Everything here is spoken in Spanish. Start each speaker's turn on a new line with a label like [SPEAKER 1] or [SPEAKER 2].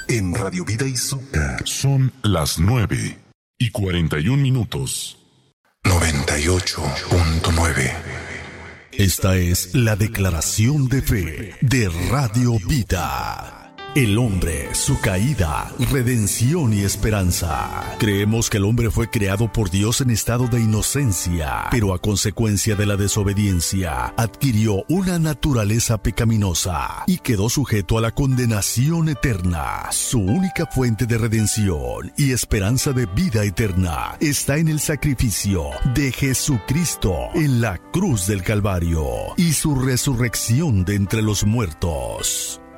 [SPEAKER 1] en Radio Vida Izuka.
[SPEAKER 2] Son las 9:41.
[SPEAKER 1] 98.9.
[SPEAKER 3] Esta es la declaración de fe de Radio Vida. El hombre, su caída, redención y esperanza. Creemos que el hombre fue creado por Dios en estado de inocencia, pero a consecuencia de la desobediencia, adquirió una naturaleza pecaminosa y quedó sujeto a la condenación eterna. Su única fuente de redención y esperanza de vida eterna está en el sacrificio de Jesucristo en la cruz del Calvario y su resurrección de entre los muertos.